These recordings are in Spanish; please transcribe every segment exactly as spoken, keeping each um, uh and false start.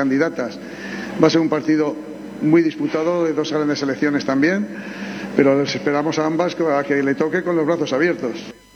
candidatas. Va a ser un partido muy disputado, de dos grandes selecciones también, pero les esperamos a ambas a que le toque con los brazos abiertos.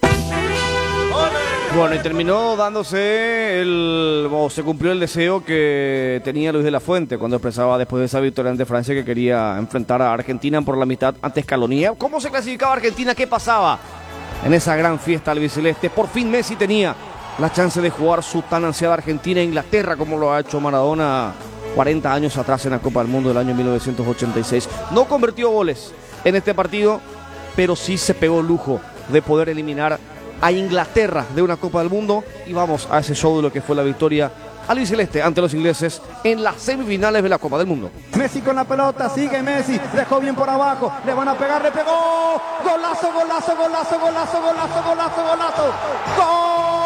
Bueno, y terminó dándose el, o se cumplió el deseo que tenía Luis de la Fuente cuando expresaba después de esa victoria ante Francia que quería enfrentar a Argentina por la mitad ante Scaloni. ¿Cómo se clasificaba Argentina? ¿Qué pasaba en esa gran fiesta albiceleste? Por fin Messi tenía la chance de jugar su tan ansiada Argentina e Inglaterra, como lo ha hecho Maradona cuarenta años atrás en la Copa del Mundo del año mil novecientos ochenta y seis. No convirtió goles en este partido, pero sí se pegó el lujo de poder eliminar a Inglaterra de una Copa del Mundo. Y vamos a ese show de lo que fue la victoria albiceleste ante los ingleses en las semifinales de la Copa del Mundo. Messi con la pelota, sigue Messi, dejó bien por abajo, le van a pegar, le pegó, golazo, golazo, golazo, golazo, golazo, golazo, golazo, gol.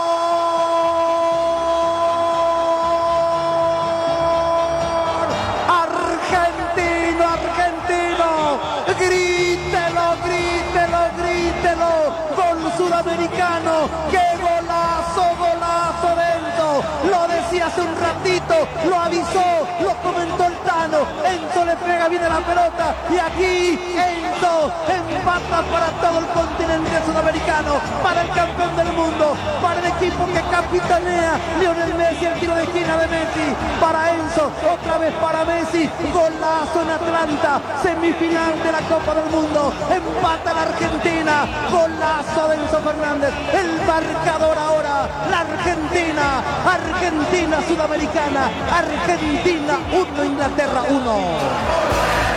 Argentino, argentino, grítelo, grítelo, grítelo, gol sudamericano, qué golazo, golazo Enzo, lo decía hace un ratito, lo avisó, lo comentó el Tano, Enzo le pega bien a la pelota y aquí Enzo empata para todo el continente sudamericano, para el campeón del mundo, para el equipo que capitanea Lionel Messi, el tiro de esquina de Messi, para Enzo, otra vez para Messi, golazo en Atlanta, semifinal de la Copa del Mundo, empata la Argentina, golazo de Enzo Fernández, el marcador ahora, la Argentina, Argentina sudamericana, Argentina uno, Inglaterra uno.